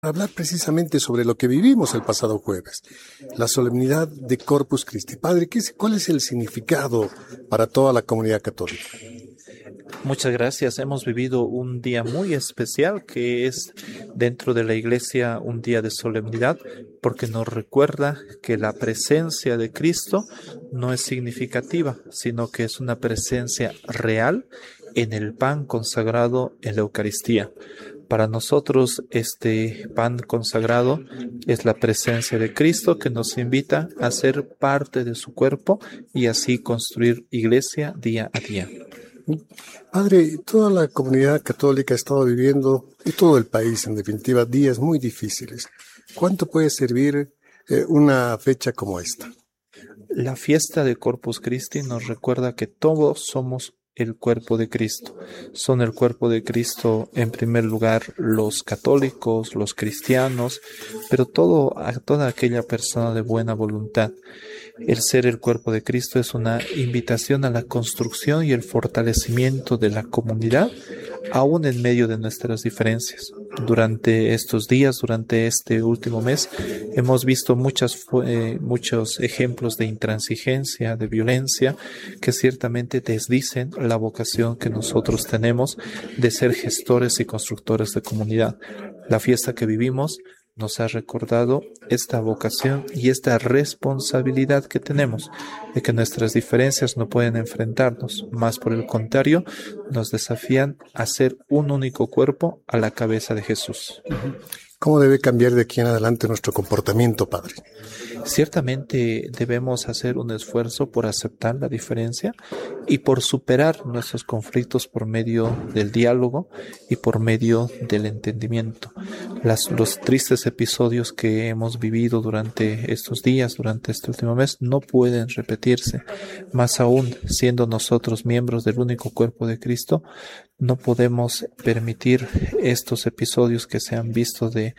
Hablar precisamente sobre lo que vivimos el pasado jueves, la solemnidad de Corpus Christi. Padre, ¿cuál es el significado para toda la comunidad católica? Muchas gracias. Hemos vivido un día muy especial que es dentro de la iglesia un día de solemnidad porque nos recuerda que la presencia de Cristo no es significativa, sino que es una presencia real en el pan consagrado en la Eucaristía. Para nosotros este pan consagrado es la presencia de Cristo que nos invita a ser parte de su cuerpo y así construir iglesia día a día. Padre, toda la comunidad católica ha estado viviendo, y todo el país en definitiva, días muy difíciles. ¿Cuánto puede servir una fecha como esta? La fiesta de Corpus Christi nos recuerda que todos somos el cuerpo de Cristo. Son el cuerpo de Cristo en primer lugar los católicos, los cristianos, pero toda aquella persona de buena voluntad. El ser el cuerpo de Cristo es una invitación a la construcción y el fortalecimiento de la comunidad, aún en medio de nuestras diferencias. Durante estos días, durante este último mes, hemos visto muchos ejemplos de intransigencia, de violencia, que ciertamente desdicen la vocación que nosotros tenemos de ser gestores y constructores de comunidad. La fiesta que vivimos nos ha recordado esta vocación y esta responsabilidad que tenemos de que nuestras diferencias no pueden enfrentarnos, más por el contrario, nos desafían a ser un único cuerpo a la cabeza de Jesús. ¿Cómo debe cambiar de aquí en adelante nuestro comportamiento, Padre? Ciertamente debemos hacer un esfuerzo por aceptar la diferencia y por superar nuestros conflictos por medio del diálogo y por medio del entendimiento. Los tristes episodios que hemos vivido durante estos días, durante este último mes, no pueden repetirse. Más aún, siendo nosotros miembros del único cuerpo de Cristo, no podemos permitir estos episodios que se han visto de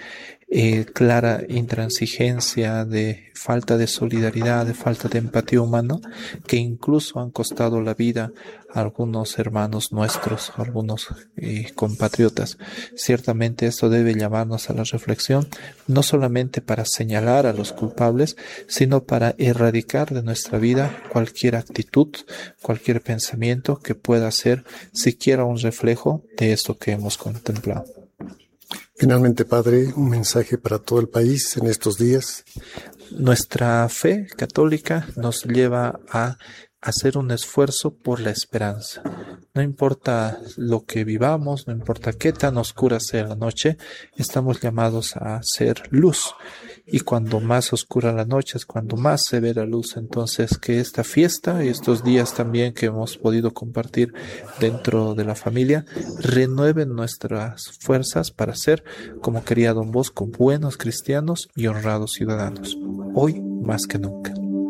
clara intransigencia, de falta de solidaridad, de falta de empatía humana, que incluso han costado la vida a algunos hermanos nuestros, a algunos compatriotas. Ciertamente esto debe llamarnos a la reflexión, no solamente para señalar a los culpables, sino para erradicar de nuestra vida cualquier actitud, cualquier pensamiento que pueda ser siquiera un reflejo de esto que hemos contemplado. Finalmente, Padre, un mensaje para todo el país en estos días. Nuestra fe católica nos lleva a hacer un esfuerzo por la esperanza. No importa lo que vivamos, no importa qué tan oscura sea la noche, estamos llamados a ser luz. Y cuando más oscura la noche es cuando más se ve la luz. Entonces, que esta fiesta y estos días también que hemos podido compartir dentro de la familia renueven nuestras fuerzas para ser, como quería Don Bosco, buenos cristianos y honrados ciudadanos. Hoy más que nunca.